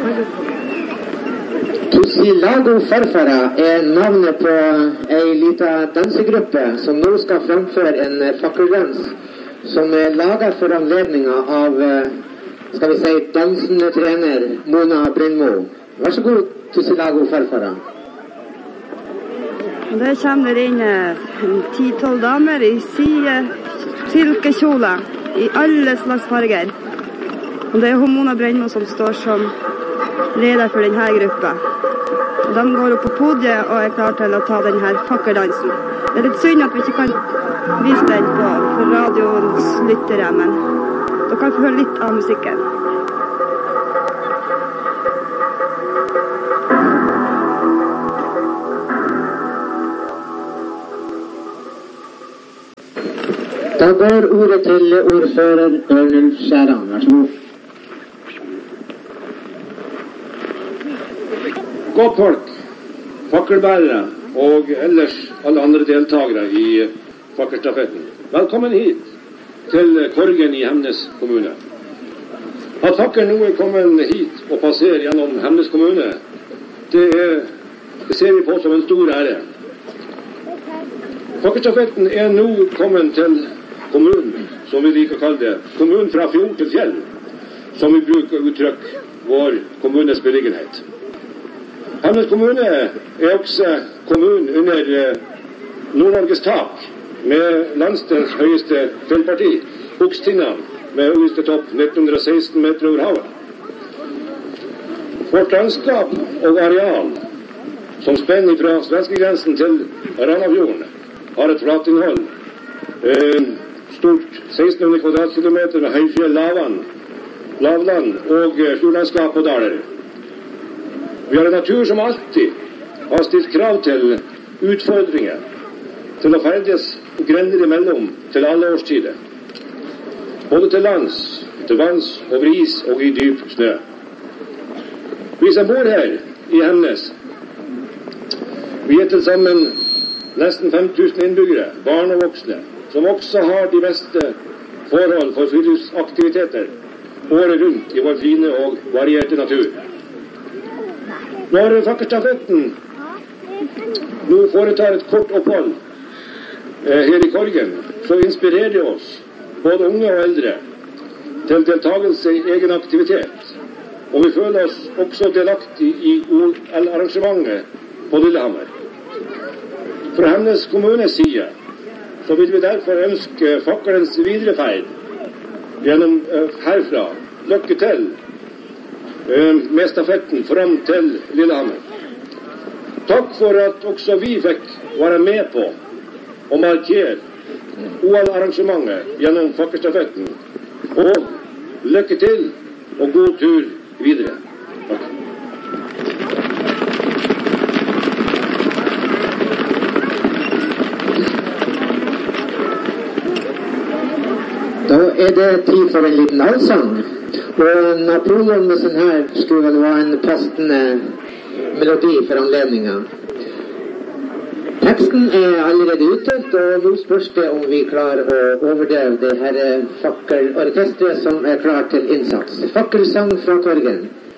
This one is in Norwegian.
Tussilago Farfara navnet på en liten dansegruppe som nå skal framføre en fakkeldans som laget for anledningen av, skal vi si, dansende trener Mona Brindmo. Vær så god, Tussilago Farfara. Det kommer inn 10-12 damer i silkekjoler i alle slags farger. Og det Mona Brindmo som står som leder for denne gruppa. De går opp på podiet og klar til å ta denne fakkeldansen. Det litt synd at vi ikke kan vise den på radioens lyttere, men dere kan få høre litt av musikken. Da går ordet til ordfører Ørnulf Skjæran. Vær så god. Godt folk, fakkelbærere og ellers alle andre deltagere i fakkelstafetten. Velkommen hit til Korgen i Hemnes kommune. At fakkelen nå kommet hit og passerer gjennom Hemnes kommune, det ser vi på som en stor ære. Fakkelstafetten nå kommet til kommunen, som vi liker å kalle det, kommunen fra fjord til fjell, som vi bruker å uttrykke vår kommunes beliggenhet. Hemnes kommune også kommunen under Nord-Norges tak, med landsdelens høyeste fjellparti, Bogstindene, med høyeste topp 1916 meter over havet. Vårt landskap og areal, som spenner fra svenskegrensen til Ranafjorden, har et flatinnhold, stort 1600 kvadratkilometer med høyfjell, lavland og storlandskap og daler. Vi har en natur som alltid har stilt krav til utfordringer, til å ferdes grender imellom til alle årstider. Både til lands, til vanns, over is og i dyp snø. Vi som bor her i Hemnes, vi til sammen nesten 5000 innbyggere, barn og voksne, som også har de beste forhold for friluftsaktiviteter året rundt i vår fine og varierte natur. Når fakkelstafetten nå foretar et kort opphold her i Korgen, så inspirerer det oss, både unge og eldre, til deltagelse i egen aktivitet. Og vi føler oss også delaktig i OL-arrangementet på Lillehammer. Fra Hemnes kommunes side så vil vi derfor ønske fakkelens videre ferd gjennom herfra. Lykke til med stafetten fram til Lillehammer. Takk for at også vi fikk være med på å markere OL-arrangementet gjennom fakkelstafetten. Og lykke til og god tur videre. Takk. Da det tid for en liten allsang. Og Napoleon med sin her skulle vel være en passende melodi for anledningen. Teksten allerede uttalt, og nå spørs det om vi klarer å overdøve det her fakkelorkestret som klar til innsats. Fakkelsang fra Korgen.